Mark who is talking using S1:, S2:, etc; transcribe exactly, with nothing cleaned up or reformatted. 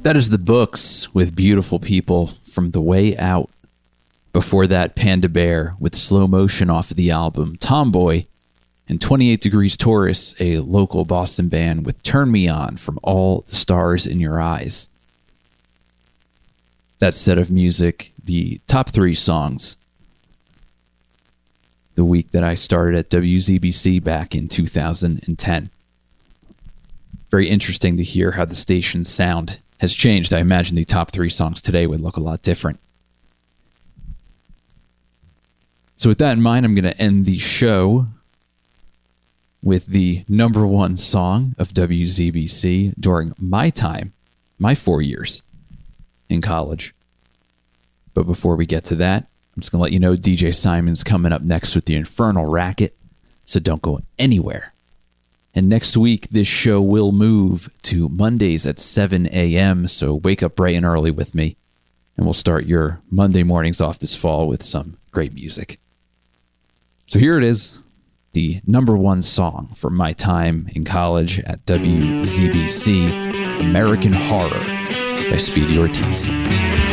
S1: That is The Books with Beautiful People from The Way Out. Before that, Panda Bear with Slow Motion off of the album Tomboy. And twenty-eight Degrees Taurus, a local Boston band, with Turn Me On from All the Stars in Your Eyes. That set of music, the top three songs. The week that I started at W Z B C back in two thousand ten. Very interesting to hear how the station's sound has changed. I imagine the top three songs today would look a lot different. So with that in mind, I'm going to end the show with the number one song of W Z B C during my time, my four years in college. But before we get to that, I'm just going to let you know D J Simon's coming up next with the Infernal Racket, so don't go anywhere. And next week, this show will move to Mondays at seven a.m., so wake up bright and early with me, and we'll start your Monday mornings off this fall with some great music. So here it is, the number one song from my time in college at W Z B C, American Horror by Speedy Ortiz.